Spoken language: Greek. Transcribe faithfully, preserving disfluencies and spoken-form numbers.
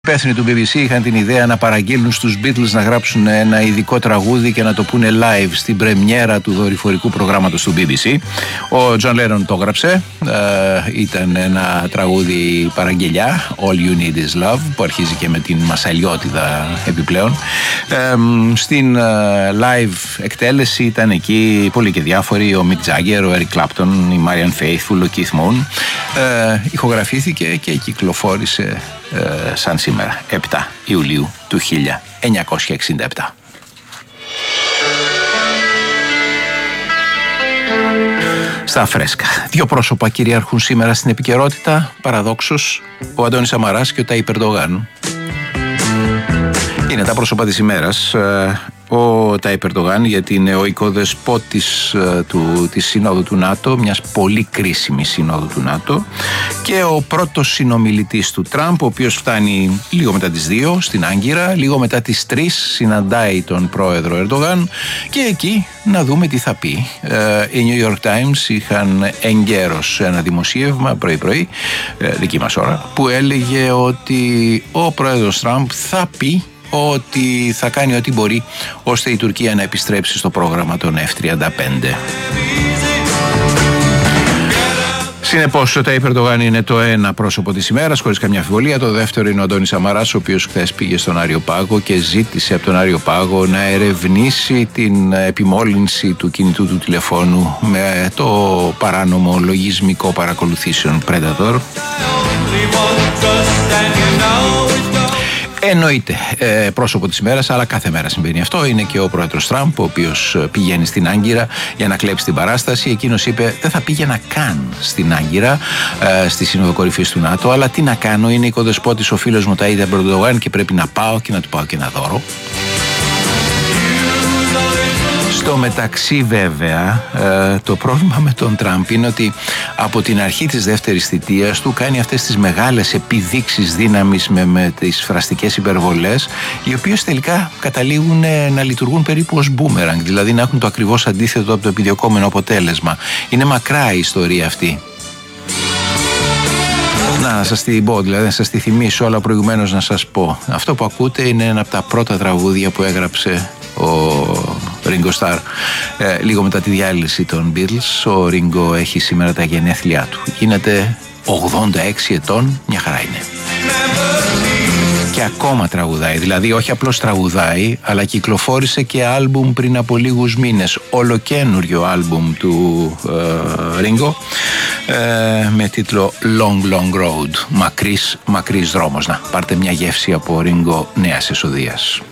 υπεύθυνοι του μπι μπι σι είχαν την ιδέα να παραγγείλουν στους Beatles να γράψουν ένα ειδικό τραγούδι και να το πούνε live στην πρεμιέρα του δορυφορικού προγράμματος του μπι μπι σι. Ο Τζον Λένον το έγραψε. Ε, ήταν ένα τραγούδι παραγγελιά, All You Need Is Love, που αρχίζει και με την μασαλιότιδα επιπλέον. Ε, στην ε, live εκτέλεση ήταν εκεί πολλοί και διάφοροι, ο Mick Jagger, ο Eric Clapton, η Marianne Faithfull, ο Keith Moon. Ε, ηχογραφήθηκε και κυκλοφόρησε Ε, σαν σήμερα, επτά Ιουλίου του χίλια εννιακόσια εξήντα επτά. Στα φρέσκα. Δύο πρόσωπα κυριαρχούν σήμερα στην επικαιρότητα, παραδόξως, ο Αντώνης Σαμαράς και ο Ταΐπ Ερντογάν. Είναι τα πρόσωπα της ημέρας. Ο Ταΐπ Ερντογάν, γιατί είναι ο οικοδεσπότης του, της Συνόδου του ΝΑΤΟ, μιας πολύ κρίσιμης Συνόδου του ΝΑΤΟ, και ο πρώτος συνομιλητής του Τραμπ, ο οποίος φτάνει λίγο μετά τις δύο στην Άγκυρα, λίγο μετά τις τρεις συναντάει τον πρόεδρο Ερντογάν και εκεί να δούμε τι θα πει. Οι New York Times είχαν εγκαίρως ένα δημοσίευμα πρωί-πρωί, δική μας ώρα, που έλεγε ότι ο πρόεδρος Τραμπ θα πει ότι θα κάνει ό,τι μπορεί ώστε η Τουρκία να επιστρέψει στο πρόγραμμα των εφ τριάντα πέντε. Συνεπώς, ο Ταΐπ Ερντογάν είναι το ένα πρόσωπο της ημέρας, χωρίς καμιά αμφιβολία. Το δεύτερο είναι ο Αντώνης Σαμαράς, ο οποίος χθες πήγε στον Άριο Πάγο και ζήτησε από τον Άριο Πάγο να ερευνήσει την επιμόλυνση του κινητού του τηλεφώνου με το παράνομο λογισμικό παρακολουθήσεων Predator. Εννοείται ε, πρόσωπο της ημέρας, αλλά κάθε μέρα συμβαίνει αυτό. Είναι και ο πρόεδρος Τραμπ, ο οποίος πηγαίνει στην Άγκυρα για να κλέψει την παράσταση. Εκείνος είπε: δεν θα πήγαινα καν στην Άγκυρα, ε, στη Σύνοδο Κορυφής του ΝΑΤΟ, αλλά τι να κάνω, είναι οικοδεσπότης ο φίλος μου Ταΐπ Ερντογάν και πρέπει να πάω και να του πάω και ένα δώρο. Στο μεταξύ, βέβαια, ε, το πρόβλημα με τον Τραμπ είναι ότι από την αρχή της δεύτερης θητείας του κάνει αυτές τις μεγάλες επιδείξεις δύναμης με, με τις φραστικές υπερβολές, οι οποίες τελικά καταλήγουν να λειτουργούν περίπου ως μπούμεραγκ, δηλαδή να έχουν το ακριβώς αντίθετο από το επιδιωκόμενο αποτέλεσμα. Είναι μακρά η ιστορία αυτή. Να σας την πω, δηλαδή να σας τη θυμίσω, αλλά προηγουμένως να σας πω. Αυτό που ακούτε είναι ένα από τα πρώτα τραγούδια που έγραψε ο Ringo Starr ε, λίγο μετά τη διάλυση των Beatles. Ο Ringo έχει σήμερα τα γενέθλιά του. Γίνεται ογδόντα έξι ετών, μια χαρά είναι. Και ακόμα τραγουδάει, δηλαδή όχι απλώς τραγουδάει, αλλά κυκλοφόρησε και άλμπουμ πριν από λίγους μήνες, ολοκαίνουριο άλμπουμ του ε, Ringo, ε, με τίτλο Long Long Road, μακρύς μακρύς δρόμος. Να πάρτε μια γεύση από Ringo νέας εσοδείας.